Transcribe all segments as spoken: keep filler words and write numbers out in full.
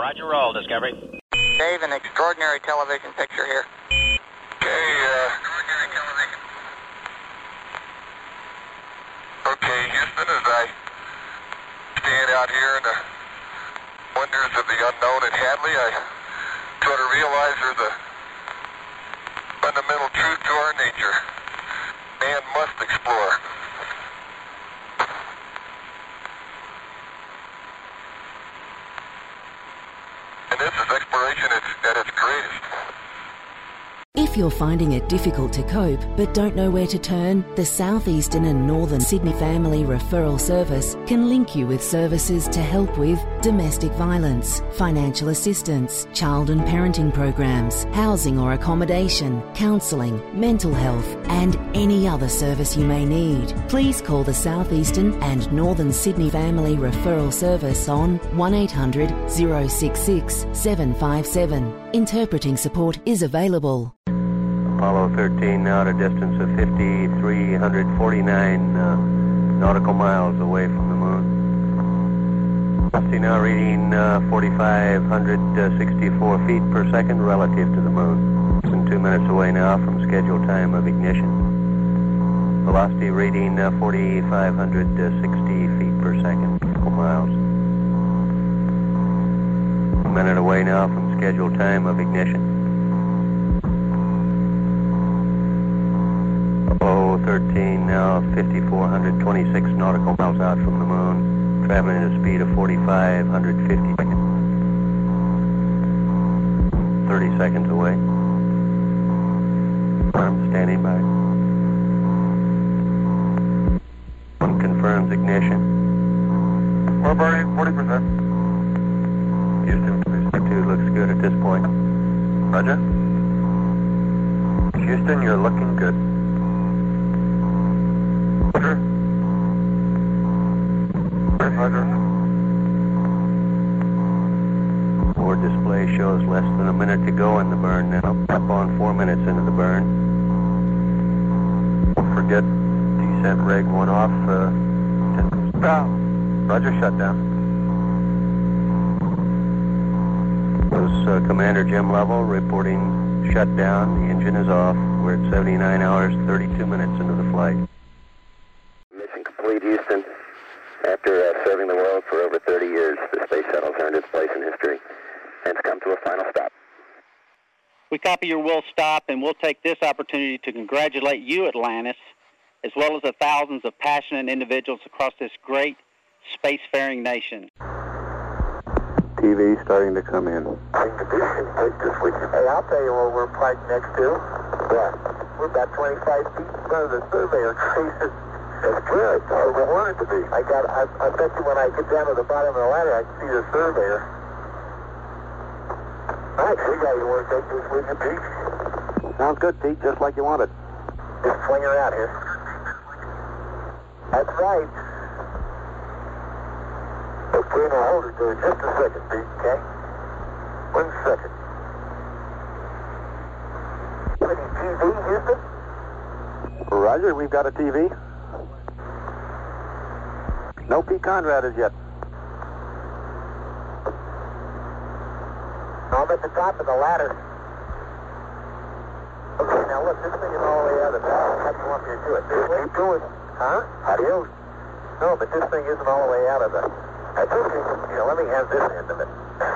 Roger roll, Discovery. Dave, an extraordinary television picture here. Okay, uh... Extraordinary television. Okay, Houston, as I stand out here in the wonders of the unknown at Hadley, I sort of realize there's a fundamental truth to our nature. Man must explore. And this is exploration at, at its greatest. If you're finding it difficult to cope but don't know where to turn, the Southeastern and Northern Sydney Family Referral Service can link you with services to help with domestic violence, financial assistance, child and parenting programs, housing or accommodation, counselling, mental health and any other service you may need. Please call the Southeastern and Northern Sydney Family Referral Service on one eight hundred, zero six six, seven five seven. Interpreting support is available. Apollo thirteen now at a distance of five thousand three hundred forty-nine uh, nautical miles away from the moon. See now reading uh, four thousand five hundred sixty-four feet per second relative to the moon. Less than two minutes away now from scheduled time of ignition. Velocity reading uh, four thousand five hundred sixty feet per second, nautical miles. A minute away now from scheduled time of ignition. Apollo thirteen now five thousand four hundred twenty-six nautical miles out from the moon, traveling at a speed of four thousand five hundred fifty seconds. thirty seconds away. I'm standing by. One confirms ignition. We're burning forty percent. Houston, two looks good at this point. Roger. Houston, you're looking good. Roger. Roger. Board display shows less than a minute to go in the burn now. Up on four minutes into the burn. Don't forget, descent reg one off. Uh, Roger, shut down. Was uh, Commander Jim Lovell reporting shutdown. The engine is off. We're at seventy-nine hours, thirty-two minutes into the flight. Mission complete, Houston. After uh, serving the world for over thirty years, the space shuttle's earned its place in history and it's come to a final stop. We copy your will stop, and we'll take this opportunity to congratulate you, Atlantis, as well as the thousands of passionate individuals across this great spacefaring nation. T V starting to come in. Hey, I'll tell you where we're parked next to. Yeah. We're about twenty-five feet in front of the surveyor tracer. That's good. That's where we want it to be. I got. I, I bet you when I get down to the bottom of the ladder, I can see the surveyor. All right, big guy, you want to take this with you, Pete? Sounds good, Pete, just like you wanted. Just swing her out here. That's right. Okay, now hold it there just a second, Pete, okay? One second. Any T V, Houston? Roger, we've got a T V. No Pete Conrad as yet. I'm at the top of the ladder. Okay, now look, this thing is all the way out of the ball. How do you want me to do it? This way? Keep going. Huh? Adios. No, but this thing isn't all the way out of the... I think, you know, let me have this end of it.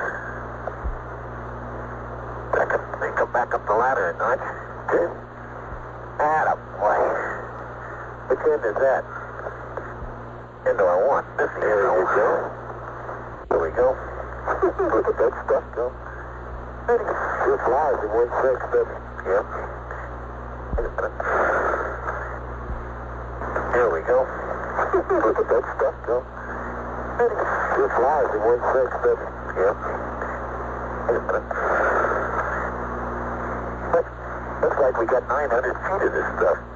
I can make come back up the ladder a notch. Okay. Attaboy. Which end is that? End do I want? This end. There we go. There we go. Look at that stuff go. It flies in one six, doesn't it? Yep. Here we go. Look at that stuff go. It flies in one six, doesn't it? Yep. Looks like we got nine hundred feet of this stuff.